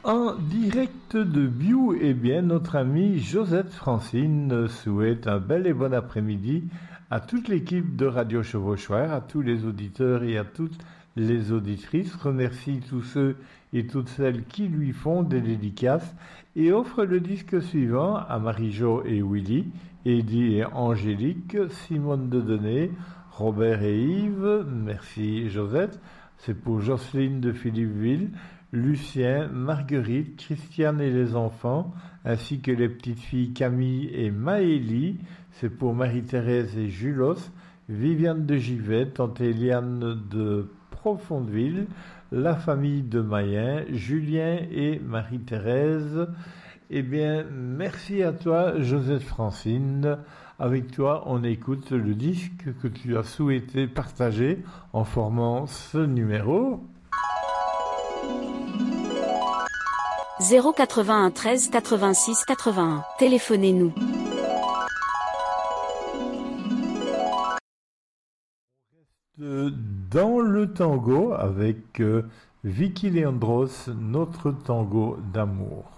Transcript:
En direct de Biou, eh bien, notre amie Josette Francine souhaite un bel et bon après-midi à toute l'équipe de Radio Chevauchoir, à tous les auditeurs et à toutes les auditrices. Remercie tous ceux et toutes celles qui lui font des dédicaces et offre le disque suivant à Marie-Jo et Willy, Eddie et Angélique, Simone de Denay, Robert et Yves. Merci Josette. C'est pour Jocelyne de Philippeville, Lucien, Marguerite, Christiane et les enfants, ainsi que les petites filles Camille et Maëlie. C'est pour Marie-Thérèse et Julos, Viviane de Givet, tante Eliane de Profondeville, la famille de Mayen, Julien et Marie-Thérèse. Eh bien, merci à toi, Josette Francine. Avec toi, on écoute le disque que tu as souhaité partager en formant ce numéro. 081 13 86 81. Téléphonez-nous. Dans le tango avec Vicky Leandros, notre tango d'amour.